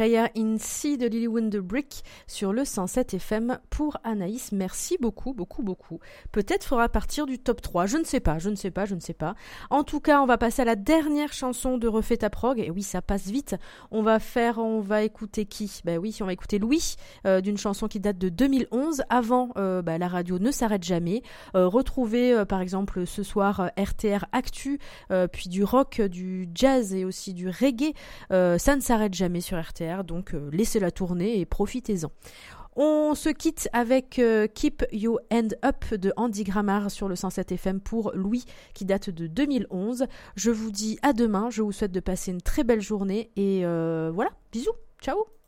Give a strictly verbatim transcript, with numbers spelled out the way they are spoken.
Prayer in C de Lily Winderbrick sur le cent sept F M pour Anaïs. Merci beaucoup, beaucoup, beaucoup. Peut-être faudra partir du top trois. Je ne sais pas, je ne sais pas, je ne sais pas. En tout cas, on va passer à la dernière chanson de Refais ta prog. Et oui, ça passe vite. On va faire, on va écouter qui? Ben oui, on va écouter Louis, euh, d'une chanson qui date de deux mille onze. Avant, euh, bah, la radio ne s'arrête jamais. Euh, retrouvez, euh, par exemple, ce soir, euh, R T R Actu, euh, puis du rock, du jazz et aussi du reggae. Euh, ça ne s'arrête jamais sur R T R, donc euh, laissez-la tourner et profitez-en. On se quitte avec euh, Keep Your Hand Up de Andy Gramard sur le cent sept F M pour Louis qui date de deux mille onze. Je vous dis à demain, je vous souhaite de passer une très belle journée et euh, voilà, bisous, ciao.